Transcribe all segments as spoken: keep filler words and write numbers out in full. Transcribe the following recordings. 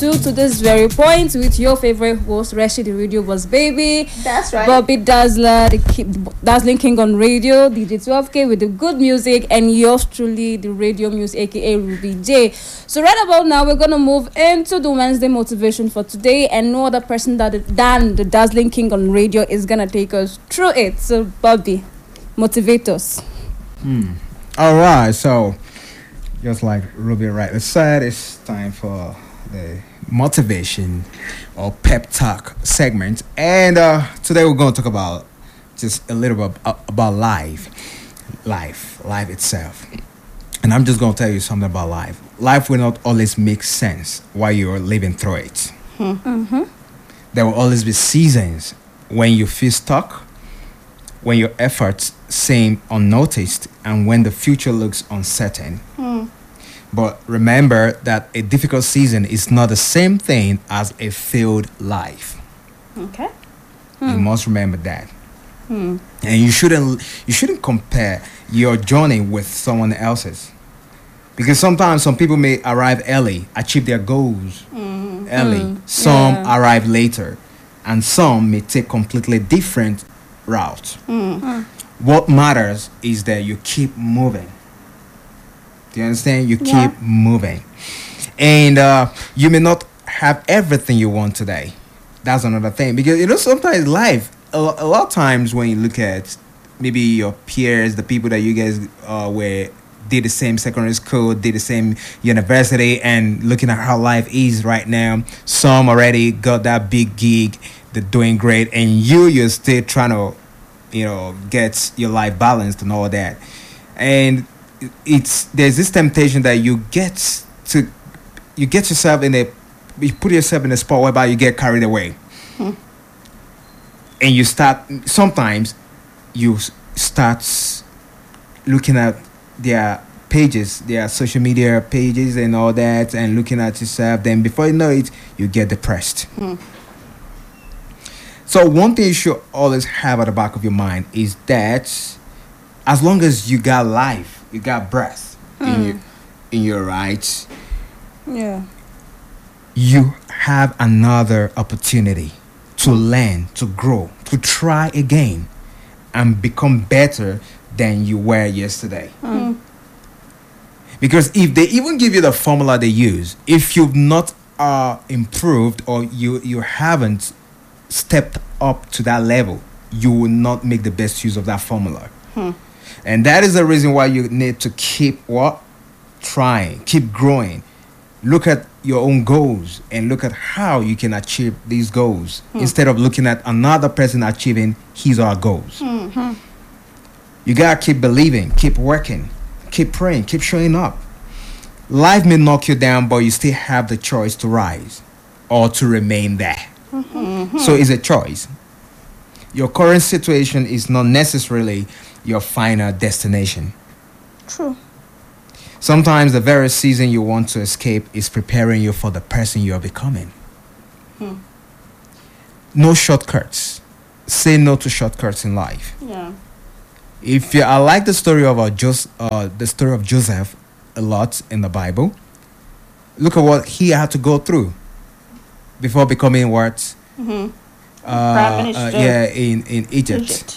two to this very point with your favorite host, Reshi, the Radio Boss Baby. That's right. Bobby Dazzler, the, ki- the Dazzling King on radio, D J twelve K with the good music, and yours truly, the Radio Muse, aka Ruby J. So right about now, we're gonna move into the Wednesday motivation for today, and no other person that than the Dazzling King on radio is gonna take us through it. So Bobby, motivate us. Hmm. All right, so just like Ruby rightly said, it's time for the motivation or pep talk segment, and uh, today we're going to talk about just a little bit about, about life, life, life itself. And I'm just going to tell you something about life. Life will not always make sense while you're living through it. Mm-hmm. There will always be seasons when you feel stuck, when your efforts seem unnoticed, and when the future looks uncertain. Mm. But remember that a difficult season is not the same thing as a failed life. Okay. You must remember that. Hmm. And you shouldn't you shouldn't compare your journey with someone else's. Because sometimes some people may arrive early, achieve their goals Mm. early. Mm. Some Yeah. arrive later. And some may take completely different routes. Mm. What matters is that you keep moving. Do you understand? You Yeah. keep moving. And uh, you may not have everything you want today. That's another thing. Because, you know, sometimes life, a, lo- a lot of times when you look at maybe your peers, the people that you guys uh, were, did the same secondary school, did the same university, and looking at how life is right now, some already got that big gig, they're doing great, and you, you're still trying to, you know, get your life balanced and all that. And it's there's this temptation that you get to you get yourself in a you put yourself in a spot whereby you get carried away. Hmm. And you start sometimes you s- start looking at their pages, their social media pages and all that, and looking at yourself. Then before you know it, you get depressed. Hmm. So one thing you should always have at the back of your mind is that as long as you got life, you got breath in Mm. your in your right, Yeah. you have another opportunity to learn, to grow, to try again, and become better than you were yesterday. Mm. Because if they even give you the formula they use, if you've not uh, improved or you you haven't stepped up to that level, you will not make the best use of that formula. Hmm. And that is the reason why you need to keep what? Trying, keep growing. Look at your own goals and look at how you can achieve these goals instead of looking at another person achieving his or her goals. Mhm. You gotta keep believing, keep working, keep praying, keep showing up. Life may knock you down, but you still have the choice to rise or to remain there. So it's a choice. Your current situation is not necessarily your final destination. True. Sometimes the very season you want to escape is preparing you for the person you are becoming. Hmm. No shortcuts. Say no to shortcuts in life. Yeah. If you, I like the story of uh, Jos- uh, the story of Joseph a lot in the Bible. Look at what he had to go through before becoming what? Mm-hmm. Uh, Prime Minister. uh, yeah, in in Egypt. Egypt.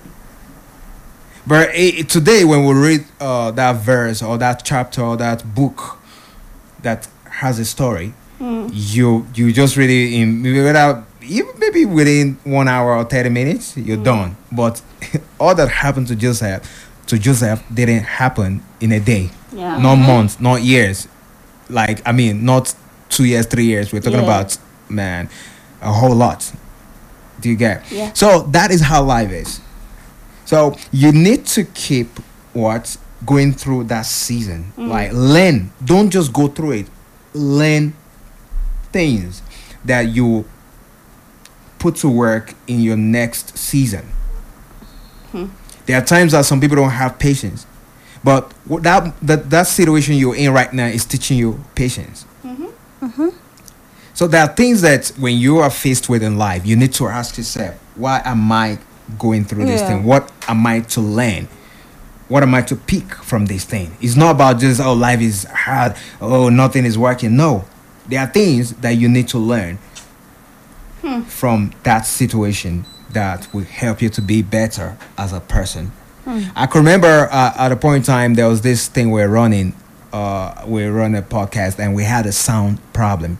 But eh, today, when we read uh, that verse or that chapter or that book that has a story, Mm. you you just read it in without even maybe within one hour or thirty minutes, you're Mm. done. But all that happened to Joseph, to Joseph, didn't happen in a day, Yeah. not months, not years. Like I mean, not two years, three years. We're talking Yeah. about man, a whole lot. Do you get? Yeah. So that is how life is. So you need to keep what going through that season. Mm. Like learn. Don't just go through it. Learn things that you put to work in your next season. Hmm. There are times that some people don't have patience, but what that that that situation you're in right now is teaching you patience. Mm-hmm. So there are things that when you are faced with in life, you need to ask yourself, why am I going through this Yeah. thing? What am I to learn? What am I to pick from this thing? It's not about just, oh, life is hard, oh, nothing is working. No. There are things that you need to learn Hmm. from that situation that will help you to be better as a person. Hmm. I can remember uh, at a point in time there was this thing we're running. Uh, we run a podcast and we had a sound problem.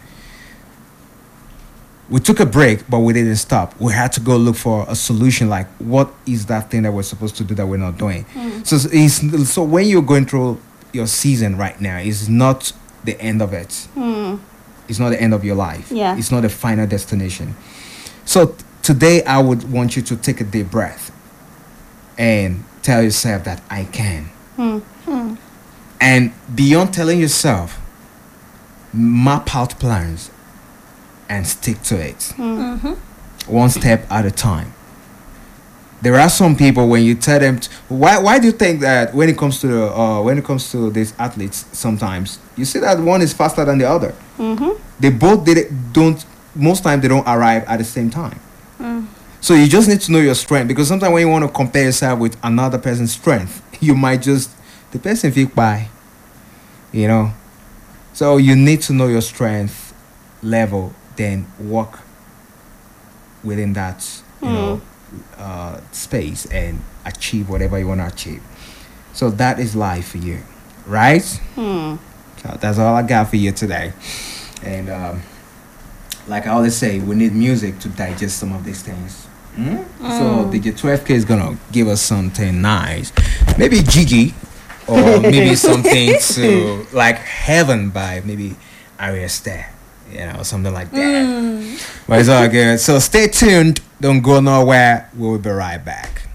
We took a break, but we didn't stop. We had to go look for a solution. Like, what is that thing that we're supposed to do that we're not doing? Hmm. So, it's, so when you're going through your season right now, it's not the end of it. Hmm. It's not the end of your life. Yeah. It's not the final destination. So t- today, I would want you to take a deep breath and tell yourself that I can. Hmm. Hmm. And beyond telling yourself, map out plans and stick to it. Mm-hmm. One step at a time. There are some people when you tell them to, why why do you think that when it comes to the, uh, when it comes to these athletes, sometimes you see that one is faster than the other. Mm-hmm. They both did it, don't most times they don't arrive at the same time. Mm. So you just need to know your strength, because sometimes when you want to compare yourself with another person's strength, you might just the person feel by, you know. So you need to know your strength level, then work within that, you Mm. know, uh, space and achieve whatever you want to achieve. So that is life for you, right? Hmm. So that's all I got for you today. And um, like I always say, we need music to digest some of these things. Mm? So Mm. D J twelve K is gonna give us something nice, maybe Gigi, or maybe something to like Heaven by maybe Arya Starr, you know, something like that. Mm. But it's all good. So stay tuned. Don't go nowhere. We'll be right back.